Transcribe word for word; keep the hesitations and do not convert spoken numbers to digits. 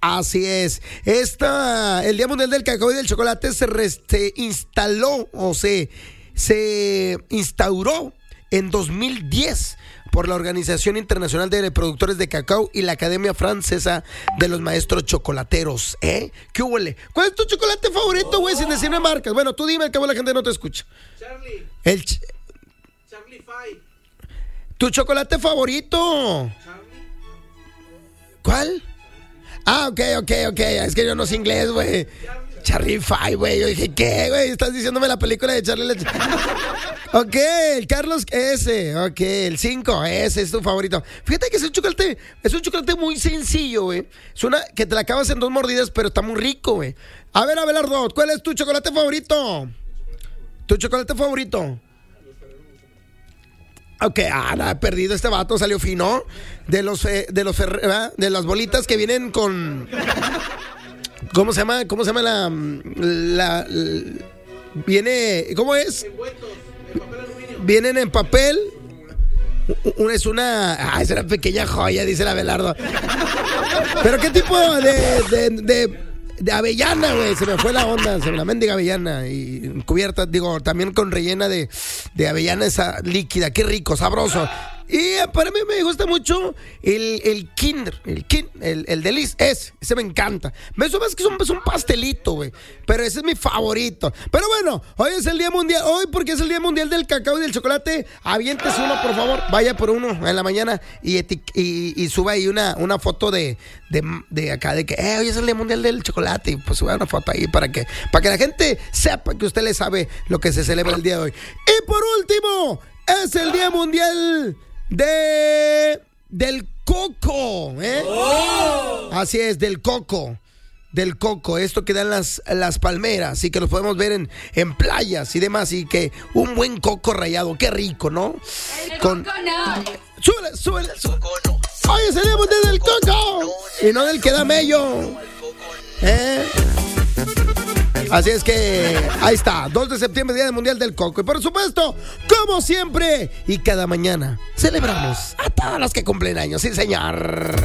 Así es. Esta, el Día Mundial del Cacao y del Chocolate se reste, instaló o se, se instauró en dos mil diez por la Organización Internacional de Productores de Cacao y la Academia Francesa de los Maestros Chocolateros. ¿Eh? ¿Qué huele? ¿Cuál es tu chocolate favorito, güey? Sin decirme marcas. Bueno, tú dime, al cabo la gente no te escucha. Charlie. El ch- Charlie Five. ¿Tu chocolate favorito? Charlie. ¿Cuál? Ah, ok, ok, ok. Es que yo no sé inglés, güey. Charlie Five, güey. Yo dije, ¿qué, güey? Estás diciéndome la película de Charlie. Ok, el Carlos S. Ok, el cinco. Ese es tu favorito. Fíjate que es un chocolate, es un chocolate muy sencillo, güey. Es una que te la acabas en dos mordidas, pero está muy rico, güey. A ver, Abelardo, ¿cuál es tu chocolate favorito? ¿Tu chocolate favorito? Ok, ah, nada, perdido este vato, salió fino. De los, eh, de los, ¿verdad? De las bolitas que vienen con... ¿Cómo se llama? ¿Cómo se llama la, la, la viene, ¿cómo es? Envueltos en papel aluminio. Vienen en papel. U- Es una, ah, es una pequeña joya, dice la Abelardo. Pero qué tipo de, de, de, de avellana, güey. Se me fue la onda, se me la mendiga avellana y cubierta, digo, también con rellena de, de avellana esa líquida, qué rico, sabroso. Y eh, para mí me gusta mucho el, el Kinder, el Kinder, el, el Delice, ese, ese me encanta. Me suena que es un, es un pastelito, güey, pero ese es mi favorito. Pero bueno, hoy es el Día Mundial, hoy porque es el Día Mundial del Cacao y del Chocolate, aviéntese uno, por favor, vaya por uno en la mañana y, etic- y, y suba ahí una, una foto de, de, de acá, de que eh, hoy es el Día Mundial del Chocolate, y pues suba una foto ahí para que, para que la gente sepa que usted le sabe lo que se celebra el día de hoy. Y por último, es el Día Mundial de del coco, ¿eh? Oh. Así es, del coco. Del coco, esto que dan las, las palmeras y que los podemos ver en, en playas y demás. Y que un buen coco rallado, qué rico, ¿no? El Con... coco no. Súbele, súbele, súbele. Hoy es el Día Mundial del coco y no del que da mello, ¿eh? Así es que ahí está, dos de septiembre, Día Mundial del Coco. Y por supuesto, como siempre y cada mañana, celebramos a todos los que cumplen años. Sí, señor.